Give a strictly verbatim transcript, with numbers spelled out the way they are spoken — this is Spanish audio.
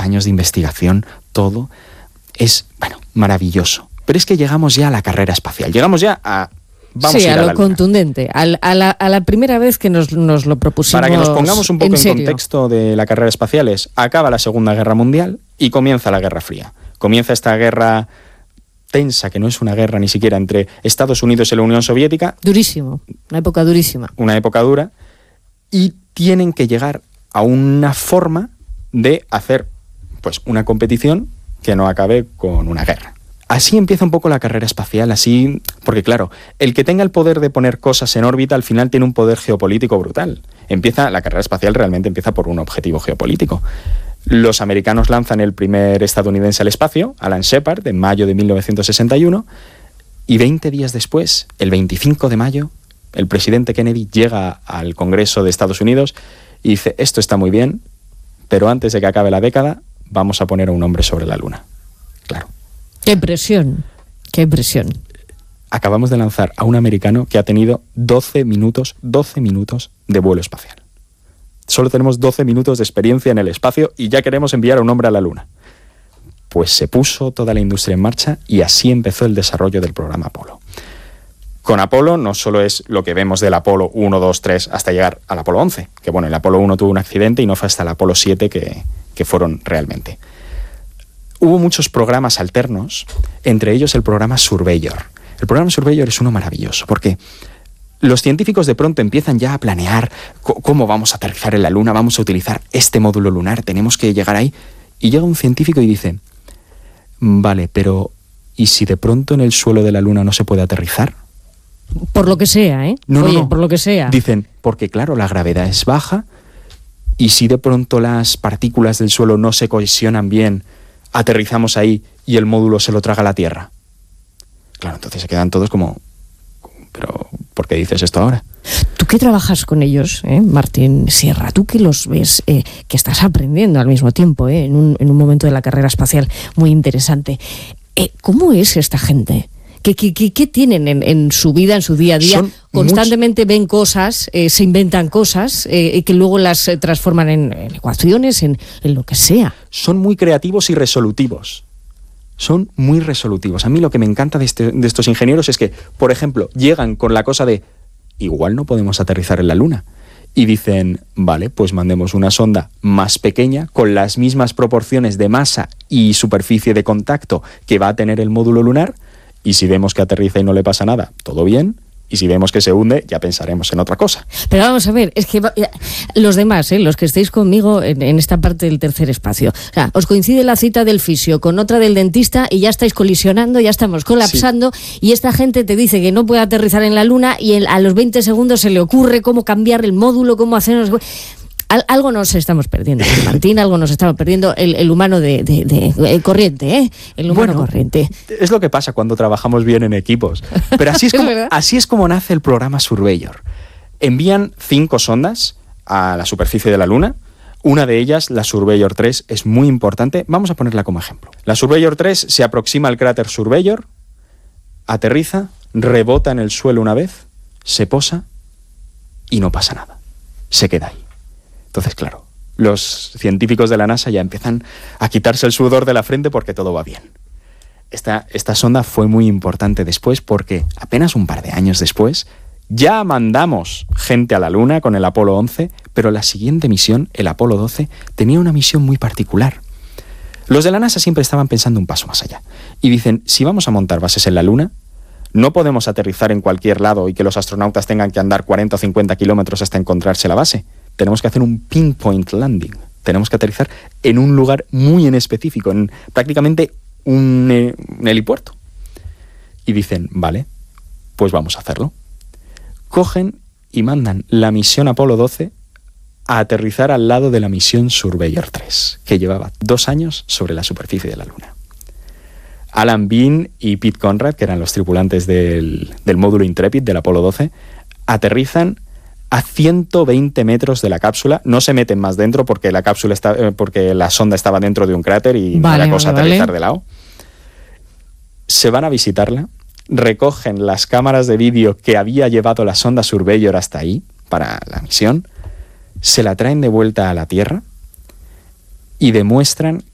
años de investigación, todo es, bueno, maravilloso. Pero es que llegamos ya a la carrera espacial, llegamos ya a... Vamos sí, a, ir a, a lo contundente, a, a, la, a la primera vez que nos, nos lo propusimos. Para que nos pongamos un poco en, en serio. contexto de la carrera espacial, es, acaba la Segunda Guerra Mundial y comienza la Guerra Fría. Comienza esta guerra tensa, que no es una guerra ni siquiera entre Estados Unidos y la Unión Soviética. Durísimo, una época durísima. Una época dura. Y tienen que llegar a una forma de hacer, pues, una competición que no acabe con una guerra. Así empieza un poco la carrera espacial, así, porque claro, el que tenga el poder de poner cosas en órbita al final tiene un poder geopolítico brutal. Empieza, la carrera espacial realmente empieza por un objetivo geopolítico. Los americanos lanzan el primer estadounidense al espacio, Alan Shepard, en mayo de mil novecientos sesenta y uno, y veinte días después, el veinticinco de mayo, el presidente Kennedy llega al Congreso de Estados Unidos y dice, esto está muy bien, pero antes de que acabe la década, vamos a poner a un hombre sobre la Luna. Claro. ¡Qué impresión! ¡Qué impresión! Acabamos de lanzar a un americano que ha tenido doce minutos, doce minutos de vuelo espacial. Solo tenemos doce minutos de experiencia en el espacio y ya queremos enviar a un hombre a la Luna. Pues se puso toda la industria en marcha y así empezó el desarrollo del programa Apolo. Con Apolo no solo es lo que vemos del Apolo uno, dos, tres hasta llegar al Apolo once, que bueno, el Apolo uno tuvo un accidente y no fue hasta el Apolo siete que, que fueron realmente. Hubo muchos programas alternos, entre ellos el programa Surveyor. El programa Surveyor es uno maravilloso, porque los científicos de pronto empiezan ya a planear c- cómo vamos a aterrizar en la Luna, vamos a utilizar este módulo lunar, tenemos que llegar ahí. Y llega un científico y dice, vale, pero ¿y si de pronto en el suelo de la Luna no se puede aterrizar? Por lo que sea, ¿eh? No, Oye, no, no. por lo que sea. Dicen, porque claro, la gravedad es baja, y si de pronto las partículas del suelo no se cohesionan bien, aterrizamos ahí y el módulo se lo traga la Tierra. Claro, entonces se quedan todos como, pero ¿por qué dices esto ahora? Tú que trabajas con ellos, ¿eh? Martín Sierra, tú que los ves, eh, que estás aprendiendo al mismo tiempo, ¿eh? en, un, en un momento de la carrera espacial muy interesante. Eh, ¿Cómo es esta gente? ¿Qué, qué, qué, qué tienen en, en su vida, en su día a día? Son Constantemente much... ven cosas, eh, se inventan cosas eh, y que luego las eh, transforman en, en ecuaciones, en, en lo que sea. Son muy creativos y resolutivos. Son muy resolutivos. A mí lo que me encanta de, este, de estos ingenieros es que, por ejemplo, llegan con la cosa de igual no podemos aterrizar en la Luna. Y dicen, vale, pues mandemos una sonda más pequeña, con las mismas proporciones de masa y superficie de contacto que va a tener el módulo lunar, y si vemos que aterriza y no le pasa nada, todo bien. Y si vemos que se hunde, ya pensaremos en otra cosa. Pero vamos a ver, es que los demás, ¿eh? los que estéis conmigo en, en esta parte del tercer espacio, o sea, os coincide la cita del fisio con otra del dentista y ya estáis colisionando, ya estamos colapsando, sí. Y esta gente te dice que no puede aterrizar en la Luna y el, a los veinte segundos se le ocurre cómo cambiar el módulo, cómo hacernos... Al, algo nos estamos perdiendo, Martín, algo nos estamos perdiendo, el, el humano de, de, de el corriente, ¿eh? El humano bueno, corriente. Es lo que pasa cuando trabajamos bien en equipos. Pero así es, como, así es como nace el programa Surveyor. Envían cinco sondas a la superficie de la Luna. Una de ellas, la Surveyor tres, es muy importante. Vamos a ponerla como ejemplo. La Surveyor tres se aproxima al cráter Surveyor, aterriza, rebota en el suelo una vez, se posa y no pasa nada. Se queda ahí. Entonces, claro, los científicos de la NASA ya empiezan a quitarse el sudor de la frente porque todo va bien. Esta, esta sonda fue muy importante después porque apenas un par de años después ya mandamos gente a la Luna con el Apolo once, pero la siguiente misión, el Apolo doce, tenía una misión muy particular. Los de la NASA siempre estaban pensando un paso más allá y dicen, si vamos a montar bases en la Luna, no podemos aterrizar en cualquier lado y que los astronautas tengan que andar cuarenta o cincuenta kilómetros hasta encontrarse la base. Tenemos que hacer un pinpoint landing. Tenemos que aterrizar en un lugar muy en específico, en prácticamente un, eh, un helipuerto. Y dicen, vale, pues vamos a hacerlo. Cogen y mandan la misión Apolo doce a aterrizar al lado de la misión Surveyor tres, que llevaba dos años sobre la superficie de la Luna. Alan Bean y Pete Conrad, que eran los tripulantes del, del módulo Intrepid del Apolo doce, aterrizan a ciento veinte metros de la cápsula. No se meten más dentro porque la cápsula está, eh, porque la sonda estaba dentro de un cráter y vale, no era cosa vale, aterrizar vale. de lado. Se van a visitarla, recogen las cámaras de vídeo que había llevado la sonda Surveyor hasta ahí para la misión, se la traen de vuelta a la Tierra y demuestran